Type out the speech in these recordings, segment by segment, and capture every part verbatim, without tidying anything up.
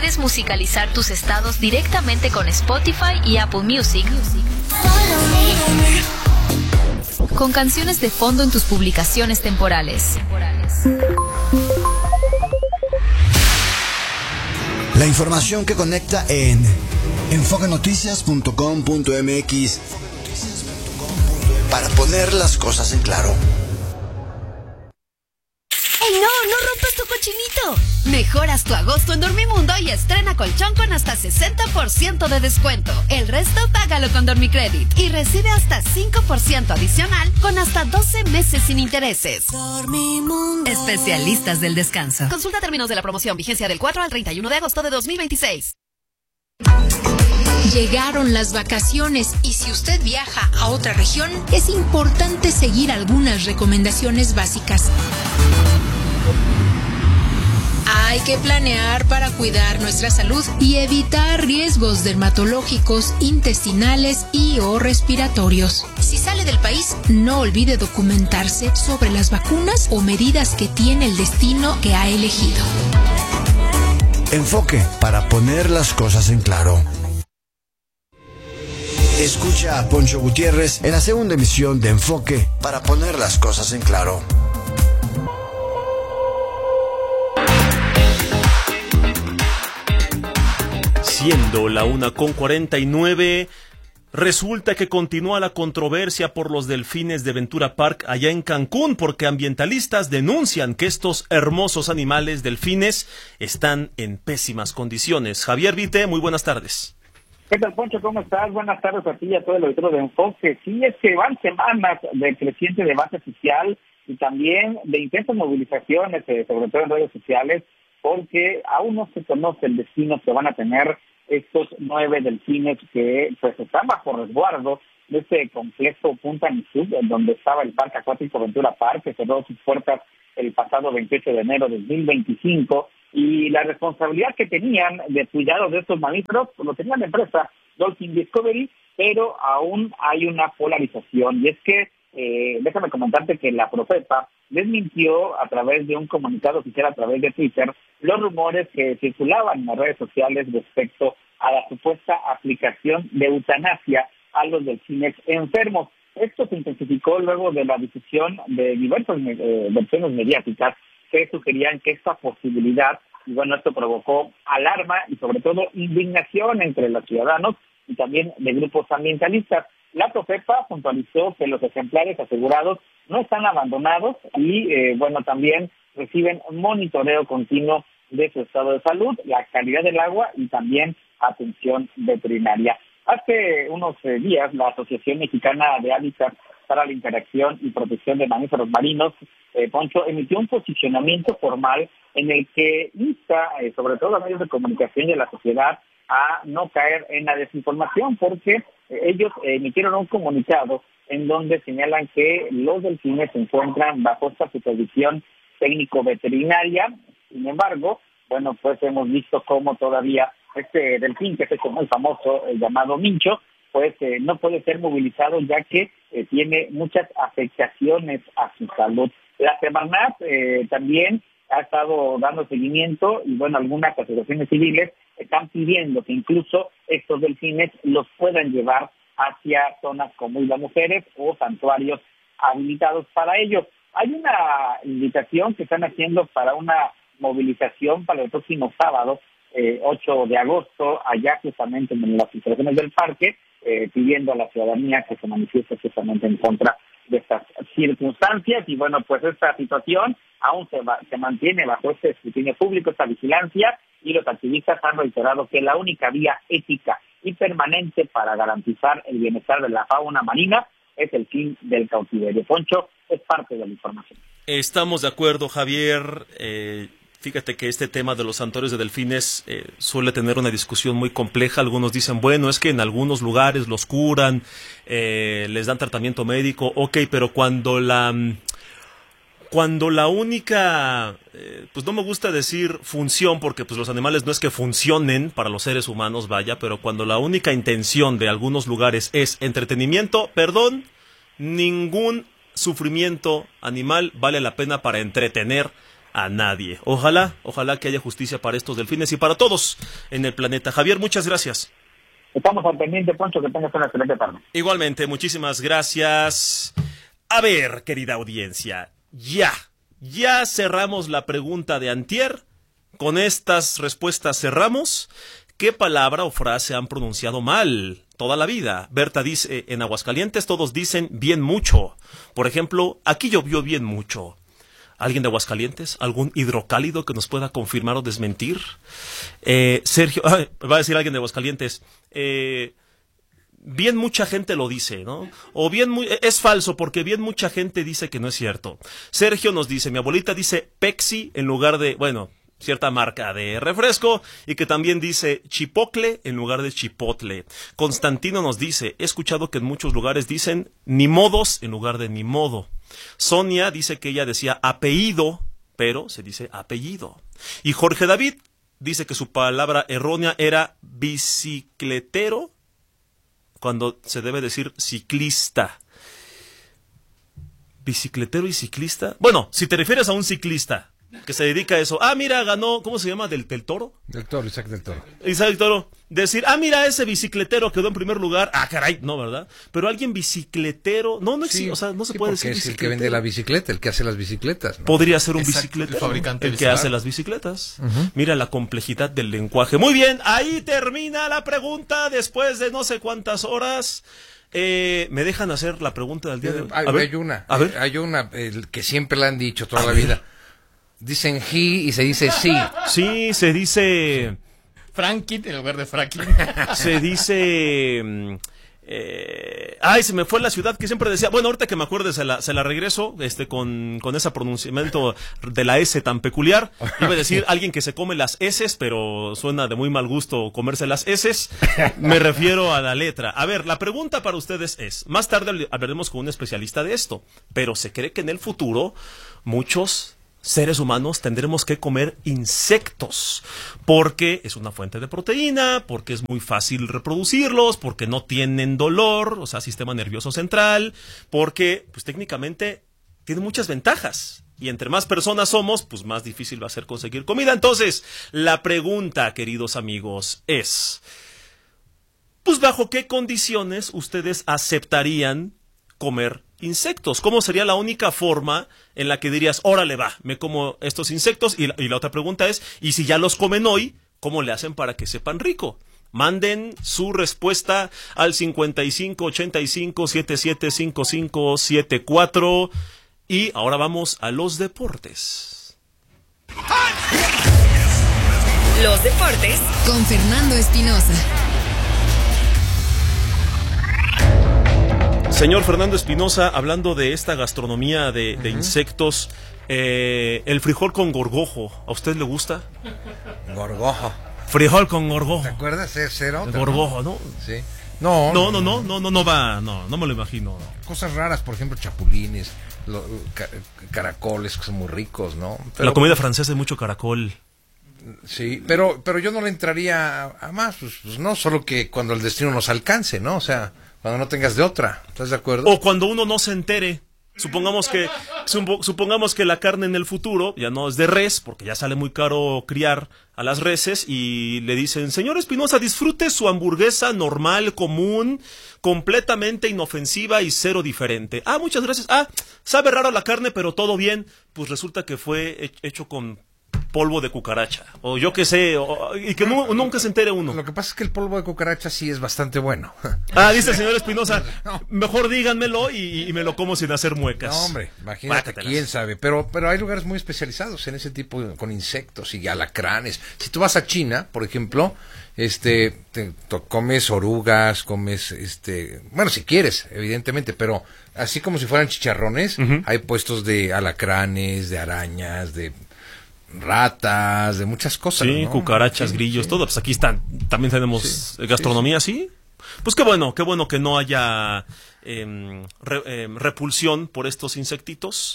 puedes musicalizar tus estados directamente con Spotify y Apple Music, con canciones de fondo en tus publicaciones temporales. La información que conecta en enfoque noticias punto com punto m x para poner las cosas en claro. ¡Ey, no! ¡No rompas tu cochinito! Mejoras tu agosto en Dormimundo y estrena colchón con hasta sesenta por ciento de descuento. El resto págalo con Dormicredit y recibe hasta cinco por ciento adicional con hasta doce meses sin intereses. Dormimundo. Especialistas del descanso. Consulta términos de la promoción. Vigencia del cuatro al treinta y uno de agosto de dos mil veintiséis. Llegaron las vacaciones y si usted viaja a otra región, es importante seguir algunas recomendaciones básicas. Hay que planear para cuidar nuestra salud y evitar riesgos dermatológicos, intestinales y o respiratorios. Si sale del país, no olvide documentarse sobre las vacunas o medidas que tiene el destino que ha elegido. Enfoque para poner las cosas en claro. Escucha a Poncho Gutiérrez en la segunda emisión de Enfoque para poner las cosas en claro. Siendo la una con cuarenta y nueve, resulta que continúa la controversia por los delfines de Ventura Park allá en Cancún, porque ambientalistas denuncian que estos hermosos animales delfines están en pésimas condiciones. Javier Vite, muy buenas tardes. ¿Qué tal, Poncho? ¿Cómo estás? Buenas tardes a ti y a todo el auditorio de Enfoque. Sí, es que van semanas de creciente debate social y también de intensas movilizaciones, eh, sobre todo en redes sociales, porque aún no se conoce el destino que van a tener estos nueve delfines que pues están bajo resguardo de este complejo Punta Nizuc, donde estaba el Parque Acuático Ventura Park, que cerró sus puertas el pasado veintiocho de enero de dos mil veinticinco, y la responsabilidad que tenían de cuidado de estos mamíferos pues, lo tenía la empresa Dolphin Discovery, pero aún hay una polarización, y es que eh, déjame comentarte que la Profepa desmintió a través de un comunicado oficial a través de Twitter los rumores que circulaban en las redes sociales respecto a la supuesta aplicación de eutanasia a los delfines enfermos. Esto se intensificó luego de la difusión de diversas eh, versiones mediáticas que sugerían que esta posibilidad, y bueno, esto provocó alarma y sobre todo indignación entre los ciudadanos y también de grupos ambientalistas. La Profepa puntualizó que los ejemplares asegurados no están abandonados y, eh, bueno, también reciben un monitoreo continuo de su estado de salud, la calidad del agua y también atención veterinaria. Hace unos eh, días, la Asociación Mexicana de Hábitat para la Interacción y Protección de Mamíferos Marinos, eh, Poncho, emitió un posicionamiento formal en el que insta, eh, sobre todo a medios de comunicación y a la sociedad, a no caer en la desinformación, porque eh, ellos eh, emitieron un comunicado en donde señalan que los delfines se encuentran bajo esta supervisión técnico-veterinaria. Sin embargo, bueno, pues hemos visto cómo todavía este delfín, que es este muy famoso, eh, llamado Mincho, pues eh, no puede ser movilizado ya que eh, tiene muchas afectaciones a su salud. La Semarnat eh, también ha estado dando seguimiento y, bueno, algunas asociaciones civiles están pidiendo que incluso estos delfines los puedan llevar hacia zonas como Isla Mujeres o santuarios habilitados para ello. Hay una invitación que están haciendo para una movilización para el próximo sábado, eh, ocho de agosto, allá justamente en las instalaciones del parque, eh, pidiendo a la ciudadanía que se manifieste justamente en contra de estas circunstancias. Y bueno, pues esta situación aún se, va, se mantiene bajo este escrutinio público, esta vigilancia, y los activistas han reiterado que la única vía ética y permanente para garantizar el bienestar de la fauna marina es el fin del cautiverio. Poncho, es parte de la información. Estamos de acuerdo, Javier. Eh, fíjate que este tema de los santuarios de delfines eh, suele tener una discusión muy compleja. Algunos dicen, bueno, es que en algunos lugares los curan, eh, les dan tratamiento médico, ok, pero cuando la... Cuando la única, eh, pues no me gusta decir función, porque pues los animales no es que funcionen para los seres humanos, vaya, pero cuando la única intención de algunos lugares es entretenimiento, perdón, ningún sufrimiento animal vale la pena para entretener a nadie. Ojalá, ojalá que haya justicia para estos delfines y para todos en el planeta. Javier, muchas gracias. Estamos al pendiente, Poncho, que tengas una excelente tarde. Igualmente, muchísimas gracias. A ver, querida audiencia, ya, ya cerramos la pregunta de antier. Con estas respuestas cerramos. ¿Qué palabra o frase han pronunciado mal toda la vida? Berta dice, en Aguascalientes todos dicen bien mucho. Por ejemplo, aquí llovió bien mucho. ¿Alguien de Aguascalientes? ¿Algún hidrocálido que nos pueda confirmar o desmentir? Eh, Sergio, ay, va a decir alguien de Aguascalientes, eh, bien mucha gente lo dice, ¿no? O bien, muy, es falso porque bien mucha gente dice que no es cierto. Sergio nos dice, mi abuelita dice Pepsi en lugar de, bueno, cierta marca de refresco, y que también dice chipocle en lugar de chipotle. Constantino nos dice, he escuchado que en muchos lugares dicen ni modos en lugar de ni modo. Sonia dice que ella decía apellido, pero se dice apellido. Y Jorge David dice que su palabra errónea era bicicletero, cuando se debe decir ciclista. ¿Bicicletero y ciclista? Bueno, si te refieres a un ciclista que se dedica a eso. Ah, mira, ganó, ¿cómo se llama? ¿Del, del Toro? Del Toro, Isaac del Toro. Isaac del Toro. Decir, ah, mira, ese bicicletero quedó en primer lugar. Ah, caray, no, ¿verdad? Pero alguien bicicletero, no, no existe, sí, o sea, no se sí, puede decir es el que vende la bicicleta, el que hace las bicicletas, ¿no? Podría ser un Exacto, bicicletero, el fabricante el que hace las bicicletas. Uh-huh. Mira la complejidad del lenguaje. Muy bien, ahí termina la pregunta después de no sé cuántas horas. Eh, ¿Me dejan hacer la pregunta del día de hoy? Hay, a ver, hay una, a ver. hay una el que siempre la han dicho toda a la ver. vida. Dicen he y se dice sí. Sí, se dice Franklin en lugar de Franklin. Se dice eh, ay, se me fue la ciudad que siempre decía. Bueno, ahorita que me acuerde se la, se la regreso este con, con ese pronunciamiento de la S tan peculiar. Iba a decir alguien que se come las eses, pero suena de muy mal gusto comerse las eses. Me refiero a la letra. A ver, la pregunta para ustedes es, más tarde hablaremos con un especialista de esto, pero se cree que en el futuro muchos seres humanos tendremos que comer insectos, porque es una fuente de proteína, porque es muy fácil reproducirlos, porque no tienen dolor, o sea, sistema nervioso central, porque, pues técnicamente, tiene muchas ventajas. Y entre más personas somos, pues más difícil va a ser conseguir comida. Entonces, la pregunta, queridos amigos, es, pues, ¿bajo qué condiciones ustedes aceptarían comer insectos? ¿Cómo sería la única forma en la que dirías, órale va, me como estos insectos? Y la, y la otra pregunta es, ¿y si ya los comen hoy, cómo le hacen para que sepan rico? Manden su respuesta al cincuenta y cinco ochenta y cinco setenta y siete cincuenta y cinco setenta y cuatro. Y ahora vamos a los deportes. Los deportes con Fernando Espinosa. Señor Fernando Espinosa, hablando de esta gastronomía de, de uh-huh. insectos, eh, el frijol con gorgojo, ¿a usted le gusta? Gorgojo. Frijol con gorgojo. ¿Te acuerdas? Es era otra, gorgojo, ¿no? Sí. No, no, no, no, no, no, no va, no, no me lo imagino. Cosas raras, por ejemplo, chapulines, lo, ca, caracoles que son muy ricos, ¿no? Pero, la comida francesa es mucho caracol. Sí, pero, pero yo no le entraría a, a más, pues, pues no, solo que cuando el destino nos alcance, ¿no? O sea, cuando no tengas de otra, ¿estás de acuerdo? O cuando uno no se entere. Supongamos que supongamos que la carne en el futuro ya no es de res, porque ya sale muy caro criar a las reses, y le dicen, señor Espinosa, disfrute su hamburguesa normal, común, completamente inofensiva y cero diferente. Ah, muchas gracias. Ah, sabe raro la carne, pero todo bien. Pues resulta que fue hecho con polvo de cucaracha, o yo qué sé, o, y que no, nunca se entere uno. Lo que pasa es que el polvo de cucaracha sí es bastante bueno. Ah, dice el señor Espinosa, no. Mejor díganmelo y, y me lo como sin hacer muecas. No, hombre, imagínate, Bácatelas. Quién sabe, pero, pero hay lugares muy especializados en ese tipo, de, con insectos y alacranes. Si tú vas a China, por ejemplo, este, te, te comes orugas, comes, este, bueno, si quieres, evidentemente, pero así como si fueran chicharrones, uh-huh. hay puestos de alacranes, de arañas, de ratas, de muchas cosas. Sí, ¿no? cucarachas, sí, grillos, sí. todo. Pues aquí están, también tenemos sí, gastronomía, sí, sí. ¿sí? Pues qué bueno, qué bueno que no haya eh, re, eh, repulsión por estos insectitos.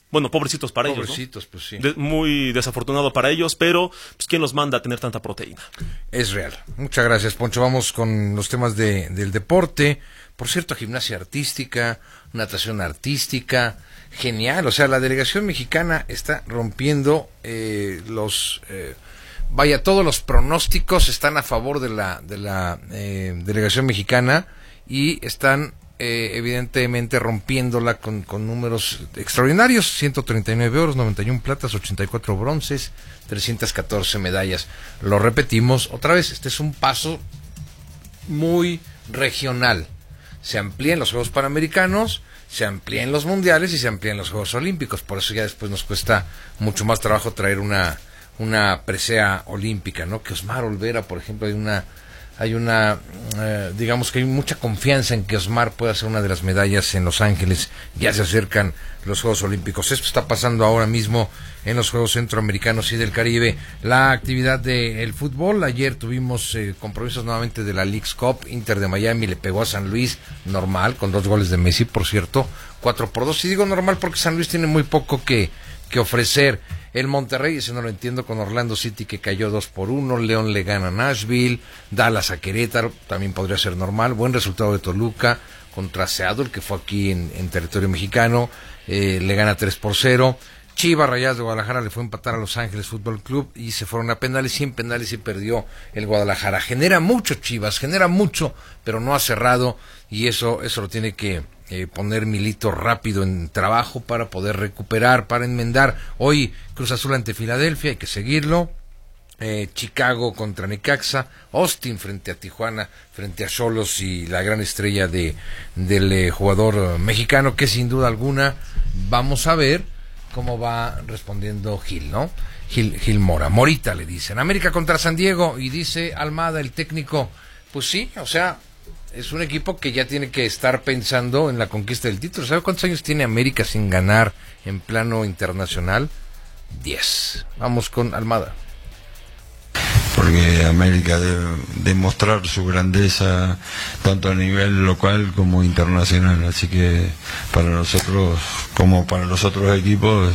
Bueno, pobrecitos para pobrecitos, ellos, ¿no? pues sí. De, muy desafortunado para ellos, pero pues ¿quién los manda a tener tanta proteína? Es real. Muchas gracias, Poncho. Vamos con los temas de, del deporte. Por cierto, gimnasia artística, natación artística, genial. O sea, la delegación mexicana está rompiendo eh, los... Eh, vaya, todos los pronósticos están a favor de la, de la eh, delegación mexicana y están... Eh, evidentemente rompiéndola con, con números extraordinarios, ciento treinta y nueve oros, noventa y uno platas, ochenta y cuatro bronces, trescientas catorce medallas. Lo repetimos otra vez, este es un paso muy regional. Se amplían los Juegos Panamericanos, se amplían los Mundiales y se amplían los Juegos Olímpicos, por eso ya después nos cuesta mucho más trabajo traer una, una presea olímpica, ¿no? Que Osmar Olvera, por ejemplo, hay una Hay una, eh, digamos que hay mucha confianza en que Osmar pueda hacer una de las medallas en Los Ángeles. Ya se acercan los Juegos Olímpicos. Esto está pasando ahora mismo en los Juegos Centroamericanos y del Caribe. La actividad del fútbol, ayer tuvimos eh, compromisos nuevamente de la Leagues Cup. Inter de Miami le pegó a San Luis, normal, con dos goles de Messi, por cierto, cuatro por dos. Y digo normal porque San Luis tiene muy poco que, que ofrecer. El Monterrey, ese no lo entiendo, con Orlando City que cayó dos por uno, León le gana a Nashville, Dallas a Querétaro, también podría ser normal, buen resultado de Toluca contra Seattle, que fue aquí en, en territorio mexicano, eh, le gana tres por cero, Chivas Rayadas de Guadalajara le fue a empatar a Los Ángeles Fútbol Club y se fueron a penales, cien penales y perdió el Guadalajara. Genera mucho Chivas, genera mucho, pero no ha cerrado y eso, eso lo tiene que... Eh, poner Milito rápido en trabajo para poder recuperar, para enmendar. Hoy Cruz Azul ante Filadelfia, hay que seguirlo. eh, Chicago contra Necaxa, Austin frente a Tijuana, frente a Xolos y la gran estrella de del eh, jugador mexicano, que sin duda alguna vamos a ver cómo va respondiendo Gil, ¿no? Gil, Gil Mora, Morita le dicen. América contra San Diego, y dice Almada, el técnico, pues sí, o sea, es un equipo que ya tiene que estar pensando en la conquista del título. ¿Sabe cuántos años tiene América sin ganar en plano internacional? Diez. Vamos con Almada. Porque América debe demostrar su grandeza tanto a nivel local como internacional. Así que para nosotros, como para los otros equipos,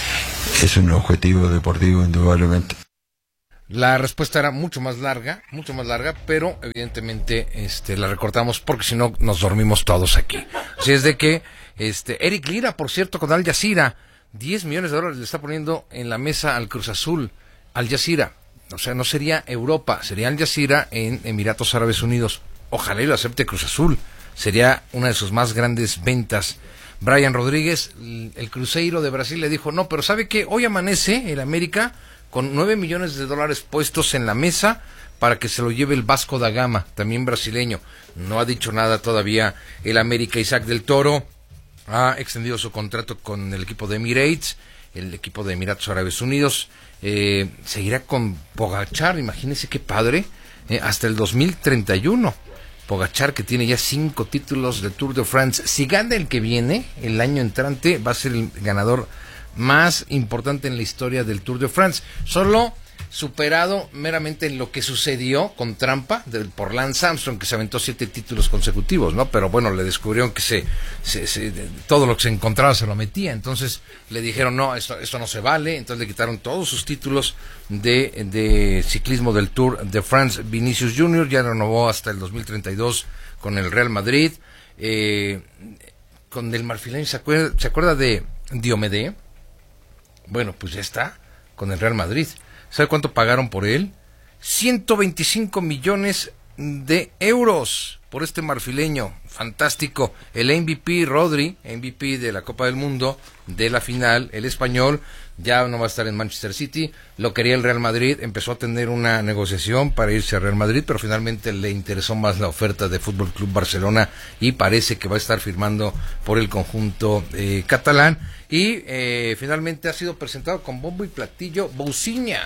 es un objetivo deportivo indudablemente. La respuesta era mucho más larga, mucho más larga, pero evidentemente este la recortamos porque si no nos dormimos todos aquí. Así es de que este Eric Lira, por cierto, con Al Jazeera, diez millones de dólares le está poniendo en la mesa al Cruz Azul, Al Jazeera. O sea, no sería Europa, sería Al Jazeera en Emiratos Árabes Unidos. Ojalá y lo acepte Cruz Azul. Sería una de sus más grandes ventas. Brian Rodríguez, el Cruzeiro de Brasil, le dijo, no, pero ¿sabe qué? Hoy amanece el América con nueve millones de dólares puestos en la mesa para que se lo lleve el Vasco da Gama, también brasileño. No ha dicho nada todavía el América. Isaac del Toro ha extendido su contrato con el equipo de Emirates, el equipo de Emiratos Árabes Unidos. Eh, seguirá con Pogačar, imagínense qué padre, eh, hasta el dos mil treinta y uno. Pogačar, que tiene ya cinco títulos de Tour de France. Si gana el que viene, el año entrante, va a ser el ganador más importante en la historia del Tour de France, solo superado meramente en lo que sucedió con trampa del, por Lance Armstrong, que se aventó siete títulos consecutivos, ¿no? Pero bueno, le descubrieron que se, se, se de, todo lo que se encontraba se lo metía, entonces le dijeron, no, esto, esto no se vale, entonces le quitaron todos sus títulos de, de ciclismo del Tour de France. Vinicius Junior ya renovó hasta el dos mil treinta y dos con el Real Madrid. Eh, con el marfileño, ¿se acuerda, ¿se acuerda de Diomede? Bueno, pues ya está con el Real Madrid. ¿Sabe cuánto pagaron por él? ciento veinticinco millones de euros por este marfileño. Fantástico. El M V P Rodri, M V P de la Copa del Mundo, de la final, el español, ya no va a estar en Manchester City. Lo quería el Real Madrid, empezó a tener una negociación para irse al Real Madrid, pero finalmente le interesó más la oferta de Fútbol Club Barcelona y parece que va a estar firmando por el conjunto eh, catalán. Y eh, finalmente ha sido presentado con bombo y platillo Bousiña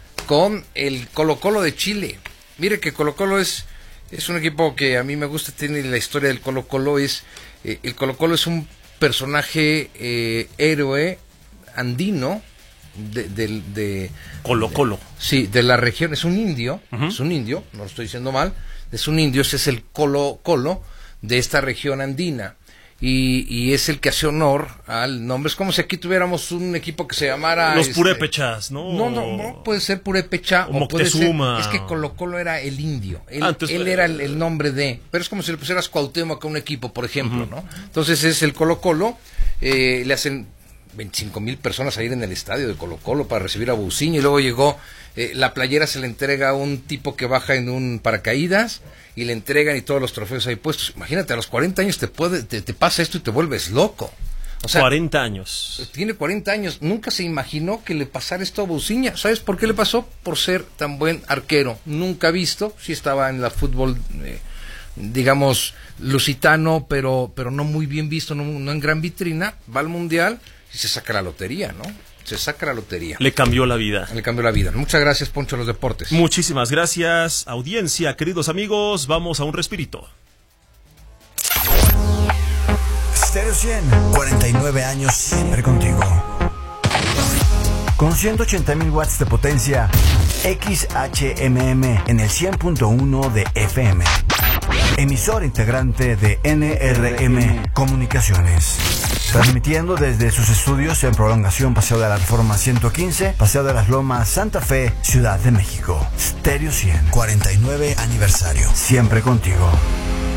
con el Colo-Colo de Chile. Mire que Colo-Colo es, es un equipo que a mí me gusta, tiene la historia del Colo-Colo. Es, eh, el Colo-Colo es un personaje eh, héroe andino de, de, de Colo-Colo. Sí, de la región, es un indio, uh-huh. es un indio, no lo estoy diciendo mal, es un indio, ese es el Colo-Colo de esta región andina. Y, y es el que hace honor al nombre. Es como si aquí tuviéramos un equipo que se llamara... Los este, Purépechas, ¿no? No, no, no, puede ser Purépecha o, o puede ser... Moctezuma. Es que Colo Colo era el indio. Él, ah, entonces, él era el, el nombre de... Pero es como si le pusieras Cuauhtémoc a un equipo, por ejemplo, uh-huh. ¿no? Entonces es el Colo Colo. Eh, le hacen veinticinco mil personas a ir en el estadio de Colo Colo para recibir a Bousiño. Y luego llegó... Eh, la playera se le entrega a un tipo que baja en un paracaídas y le entregan y todos los trofeos ahí puestos. Imagínate, a los cuarenta años te puede te, te pasa esto y te vuelves loco. O sea, cuarenta años. Tiene cuarenta años. Nunca se imaginó que le pasara esto a Bousiña. ¿Sabes por qué le pasó? Por ser tan buen arquero. Nunca visto. Sí estaba en la fútbol, eh, digamos, lusitano, pero pero no muy bien visto, no, no en gran vitrina. Va al Mundial y se saca la lotería, ¿no? Se saca la lotería. Le cambió la vida. Le cambió la vida. Muchas gracias, Poncho, a los deportes. Muchísimas gracias, audiencia, queridos amigos. Vamos a un respirito. Stereo cien, cuarenta y nueve años siempre contigo. Con ciento ochenta mil watts de potencia, X H M M en el cien punto uno de F M. Emisor integrante de N R M Comunicaciones. Transmitiendo desde sus estudios en prolongación Paseo de la Reforma ciento quince, Paseo de las Lomas, Santa Fe, Ciudad de México. Stereo cien, cuarenta y nueve aniversario. Siempre contigo.